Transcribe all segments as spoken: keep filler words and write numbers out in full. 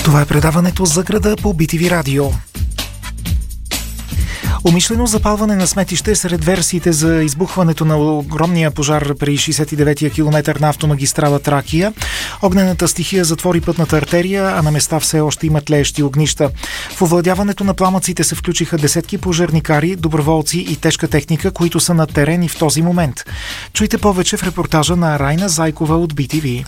Това е предаването за града по Би Ти Ви радио. Умишлено запалване на сметище сред версиите за избухването на огромния пожар при шейсет и деветия километър на автомагистрала Тракия. Огнената стихия затвори пътната артерия, а на места все още има тлеещи огнища. В овладяването на пламъците се включиха десетки пожарникари, доброволци и тежка техника, които са на терен и в този момент. Чуйте повече в репортажа на Райна Зайкова от Би Ти Ви.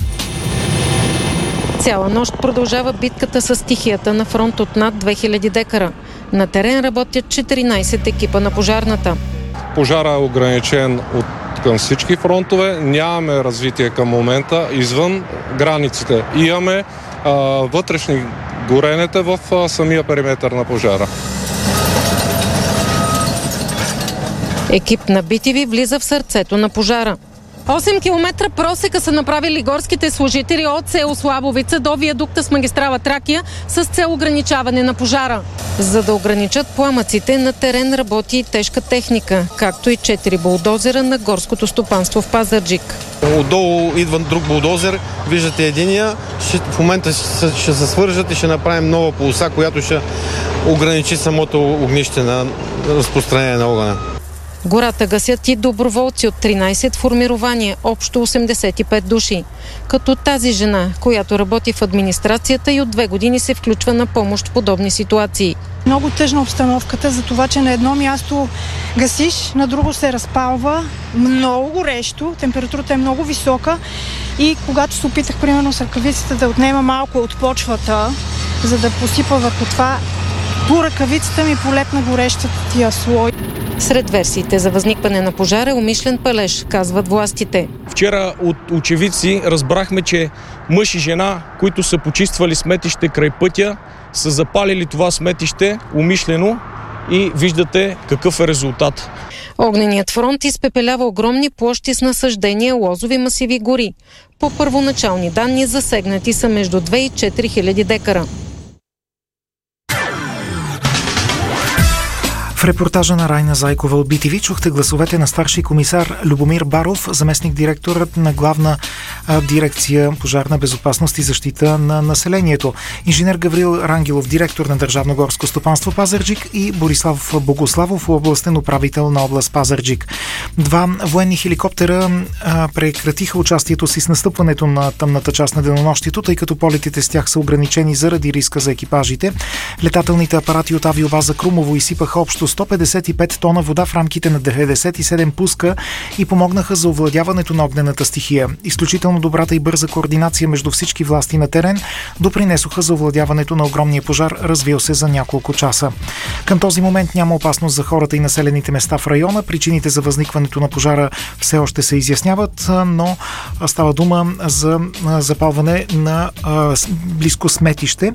Цяла нощ продължава битката с стихията на фронт от над две хиляди декара. На терен работят четиринайсет екипа на пожарната. Пожара е ограничен от към всички фронтове. Нямаме развитие към момента извън границите. Имаме а, вътрешни горенета в а, самия периметър на пожара. Екип на Би Ти Ви влиза в сърцето на пожара. осем километра просека са направили горските служители от село Слабовица до виадукта с магистрала Тракия с цел ограничаване на пожара. За да ограничат пламъците, на терен работи и тежка техника, както и четири булдозера на горското стопанство в Пазарджик. Отдолу идва друг булдозер, виждате единия, ще, в момента ще, ще се свържат и ще направим нова полоса, която ще ограничи самото огнище на разпространение на огъня. Гората гасят и доброволци от тринайсет формирования, общо осемдесет и пет души. Като тази жена, която работи в администрацията и от две години се включва на помощ в подобни ситуации. Много тъжна обстановката за това, че на едно място гасиш, на друго се разпалва, много горещо, температурата е много висока и когато се опитах, примерно с ръкавицата да отнема малко от почвата, за да посипа върху това, по ръкавицата ми полепна горещата тия слой. Сред версиите за възникване на пожар е умишлен палеж, казват властите. Вчера от очевидци разбрахме, че мъж и жена, които са почиствали сметище край пътя, са запалили това сметище умишлено и виждате какъв е резултат. Огненият фронт изпепелява огромни площи с насаждения, лозови масиви, гори. По първоначални данни засегнати са между две и четири хиляди декара. В репортажа на Райна Зайкова от Би Ти Ви чухте гласовете на старши комисар Любомир Баров, заместник-директорът на главна а, дирекция пожарна безопасност и защита на населението, инженер Гаврил Рангелов, директор на Държавно горско стопанство Пазарджик и Борислав Богославов, областен управител на област Пазарджик. Два военни хеликоптера а, прекратиха участието си с настъпването на тъмната част на денонощието, тъй като полетите с тях са ограничени заради риска за екипажите. Летателните апарати от авиобаза Крумово изсипаха общо сто петдесет и пет тона вода в рамките на деветдесет и седем пуска и помогнаха за овладяването на огнената стихия. Изключително добрата и бърза координация между всички власти на терен допринесоха за овладяването на огромния пожар, развил се за няколко часа. Към този момент няма опасност за хората и населените места в района. Причините за възникването на пожара все още се изясняват, но става дума за запалване на близко сметище.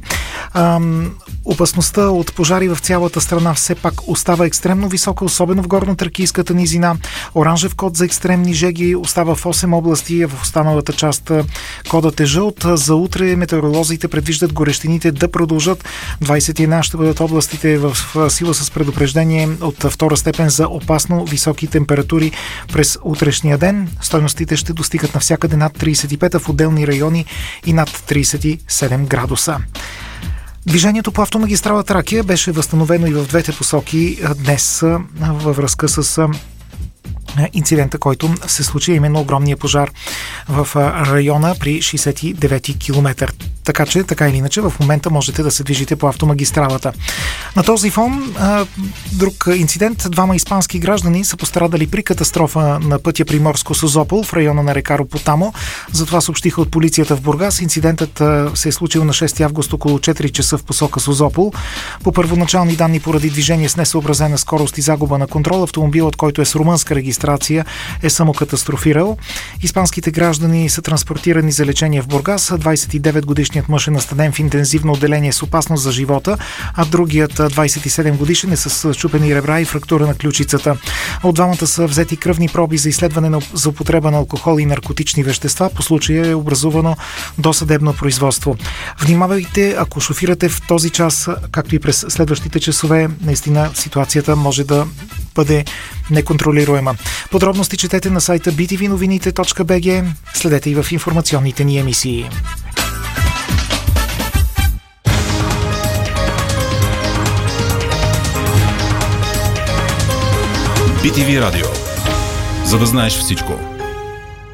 Опасността от пожари в цялата страна все пак остава екстремно висока, особено в горно-тракийската низина. Оранжев код за екстремни жеги остава в осем области, в останалата част кодът е жълт. За утре метеоролозите предвиждат горещините да продължат. двайсет и една ще бъдат областите в сила с предупреждение от втора степен за опасно високи температури през утрешния ден. Стойностите ще достигат навсякъде над трийсет и пет, а в отделни райони и над трийсет и седем градуса. Движението по автомагистрала Тракия беше възстановено и в двете посоки днес във връзка с инцидента, който се случи, именно огромния пожар в района при шейсет и девети километър. Така че, така или иначе, в момента можете да се движите по автомагистралата. На този фон, друг инцидент. Двама испански граждани са пострадали при катастрофа на пътя Приморско Созопол в района на река Ропотамо. Затова съобщиха от полицията в Бургас. Инцидентът се е случил на шести август около четири часа в посока Созопол. По първоначални данни, поради движение с несъобразена скорост и загуба на контрол, автомобилът, който е с румънска регистрация, е самокатастрофирал. Испанските граждани са транспортирани за лечение в Бургас. двайсет и девет годишният мъж е настанен в интензивно отделение с опасност за живота, а другият двайсет и седем годишен е с счупени ребра и фрактура на ключицата. От двамата са взети кръвни проби за изследване на, за употреба на алкохол и наркотични вещества. По случая е образувано досъдебно производство. Внимавайте, ако шофирате в този час, както и през следващите часове, наистина ситуацията може да бъде неконтролируема. Подробности четете на сайта би ти ви новините точка би джи. Следете и в информационните ни емисии. Би Ти Ви Радио. За да знаеш всичко.